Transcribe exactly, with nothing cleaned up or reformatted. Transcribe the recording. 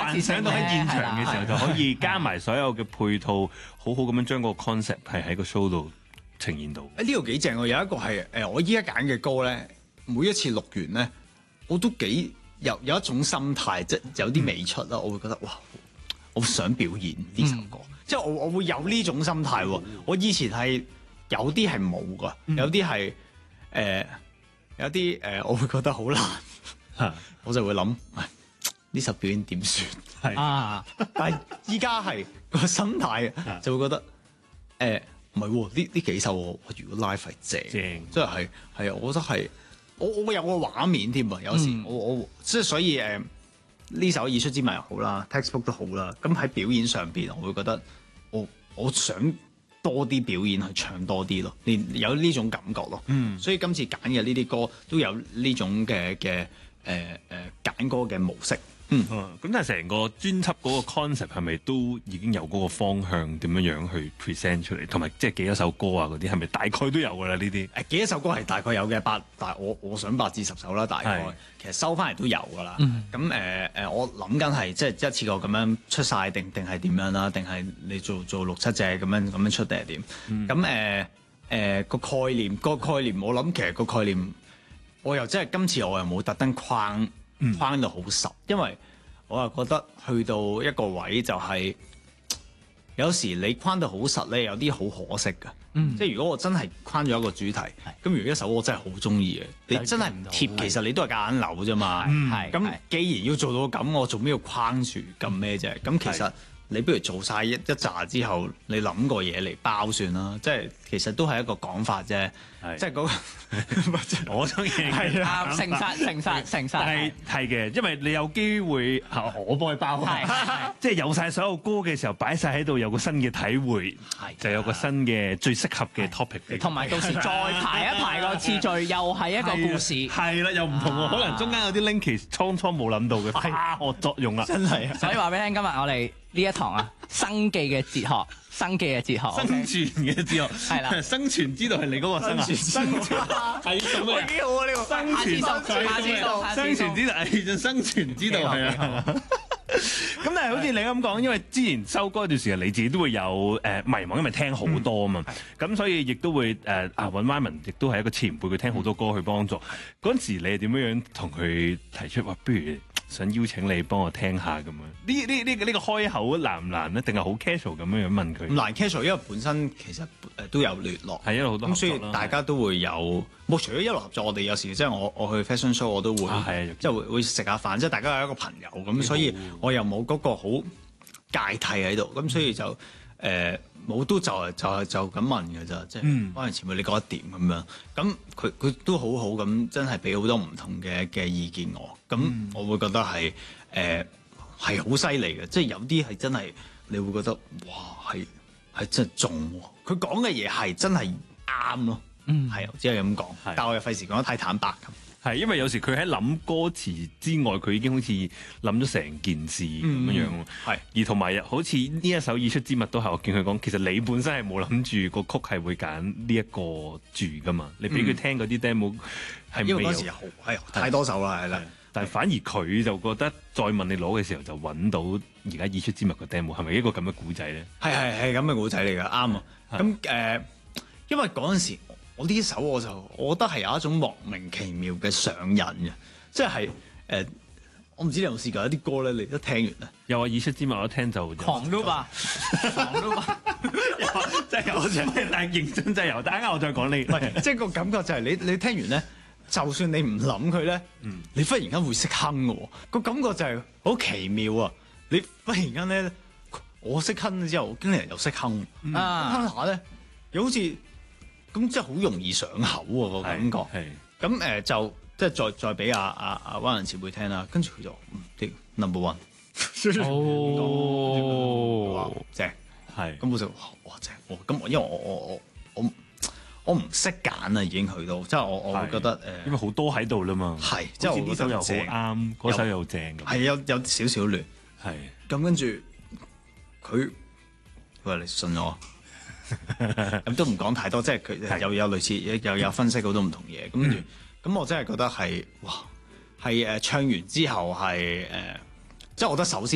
幻想到喺現場嘅時候就可以加埋所有嘅配套，好好咁樣將個 concept 係喺個 show 度呈現到。 誒呢個幾正喎！有一個係誒我依家揀嘅歌咧，每一次錄完咧，我都幾有有一種心態，即係有啲未出啦，我會覺得哇，我想表演呢首歌，嗯、即係我我會有呢種心態喎。我以前係有啲係冇噶，有啲係誒有啲誒、呃，我會覺得好難，我就會諗呢首表演點算？係啊，但係依家係個心態就會覺得誒唔係喎，呢呢幾首我如果 live 係正，正即係係係啊，我覺得係我我會有個畫面添啊，有時、嗯、我我即係所以誒呢、呃、首《已出之謎》又好啦 ，textbook 都好啦，咁喺表演上邊，我會覺得我我想多啲表演去唱多啲咯，連有呢種感覺咯，嗯，所以今次揀嘅呢啲歌都有呢種嘅嘅誒誒揀歌嘅模式。嗯， 咁但係成個專輯嗰個 concept 係咪都已經有嗰個方向點樣樣去 present 出嚟，同埋即係幾多首歌啊嗰啲係咪大概都有㗎啦？呢啲誒幾多首歌係大概有嘅，八但係我我想八至十首啦，大概其實收翻嚟都有㗎啦。咁誒誒，我諗緊係即係一次過咁樣出晒定定係點樣啦？定係你做做六七隻咁樣咁樣出定係點？咁誒誒個概念個概念，我諗其實個概念我又真係今次我又冇特登框。框到好實，因為我又覺得去到一個位就係、是、有時你框到好實咧，有啲好可惜㗎。嗯、即係如果我真係框咗一個主題，咁、嗯、如果一首我真係好中意嘅，你真係唔貼，其實你都係夾硬扭啫嘛。咁、嗯、既然要做到咁，我做咩要框住咁咩啫？咁其實你不如做晒一一紮之後，你諗個嘢嚟包算啦。即係其實都係一個講法啫。即係嗰個我中意係啊，誠實誠實誠實係係嘅，因為你有機會我幫佢包，即係有晒所有歌嘅時候擺晒喺度，有個新嘅體會，就有個新嘅最適合嘅 topic。 同埋到時再排一排個次序，又係一個故事。 係啦，又唔同喎，可能中間有啲 linkage，初初冇諗到嘅化學作用啊！ 真係， 所以話俾你聽，今日我哋呢一堂啊，生記嘅哲學。生記嘅哲學， 生存嘅哲學係啦，生存之道係你嗰個生啊，生存係咁嘅， 幾好啊呢個生存之道，生存之道係就生存之道係啊。咁但係好似你咁講，因為之前收歌嗰段時間，你自己都會有誒迷茫，因為聽好多啊嘛，咁所以亦都會誒啊揾 Wyman，亦都係一個前輩，佢聽好多歌去幫助。嗰陣時你係點樣樣同佢提出話，不如想邀請你幫我聽下咁樣？呢呢呢呢個開口難唔難咧？定係好 casual 咁樣樣問佢？ 唔難 casual，因為本身其實誒都有聯絡， 係一路好多合作啦。咁所以大家都會有，冇除咗一路合作，我哋有時即係我我去 fashion show 我都會， 啊、 即係會會食下飯，即係大家有一個朋友咁，所以我又冇嗰個好芥蒂喺度，咁所以就誒冇、呃、都就係就係就咁問嘅咋，即係可能前輩你覺得點咁樣？咁佢佢都好好咁，真係俾好多唔同嘅嘅意見我，咁我會覺得係誒係好犀利嘅，即係有啲係真係你會覺得哇係係真係中喎，佢講嘅嘢係真係啱咯，嗯係只係咁講，但係我又費事講得太坦白咁。 係，因為有時佢喺諗歌詞之外，佢已經好似諗咗成件事咁樣樣。係、嗯，而同埋好似呢一首《已出之物》都係，我見佢講，其實你本身係冇諗住個曲係會揀呢一個住噶嘛。你俾佢聽嗰啲 demo 係因為嗰時好係太多首啦，係啦。 但係反而佢就覺得再問你攞嘅時候，就揾到而家《已出之物》嘅 demo 係咪一個咁嘅古仔咧？ 係係係咁嘅古仔嚟㗎，啱啊。咁誒、呃，因為嗰陣時。我呢首我就，我覺得係有一種莫名其妙嘅上癮嘅，即係誒、呃，我唔知你有冇試過一啲歌咧，你一聽完咧， 有啊，已出之物一聽就狂 loop 啊，狂 loop 啊， 真係有，但係認真真係有。等陣間我再講你， 唔係，即係個感覺就係你你聽完咧，就算你唔諗佢咧，嗯、你忽然間會識哼嘅喎，個感覺就係好奇妙啊！你忽然間咧，我識哼之後，經理人又識哼，嗯、哼下咧，又好似〜咁即係好容易上口喎、個感覺，咁誒、呃、就即係再再俾阿阿阿灣人前輩聽啦，跟住佢就啲 number one，哦，正係，咁我就哇正，咁因為我我我我我唔識揀啊，已經去到，即係我我會覺得誒， 因為好多喺度啦嘛， 係，即係呢首又好啱，嗰首又正， 係有有少少亂， 係， 咁跟住佢佢話你信我。咁都唔講太多，即係佢又有類似，又有分析好多唔同嘢。咁跟住，咁我真係覺得係，哇，係誒唱完之後係誒，即係我覺得首先。